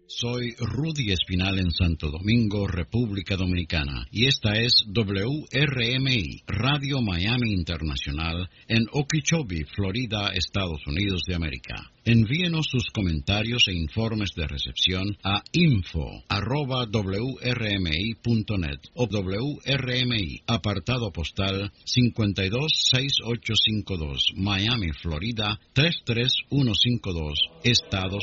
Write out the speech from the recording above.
Soy Rudy Espinal en Santo Domingo, República Dominicana, y esta es WRMI, Radio Miami Internacional, en Okeechobee, Florida, Estados Unidos de América. Envíenos sus comentarios e informes de recepción a info@wrmi.net o WRMI, apartado postal 526852, Miami, Florida 33152, Estados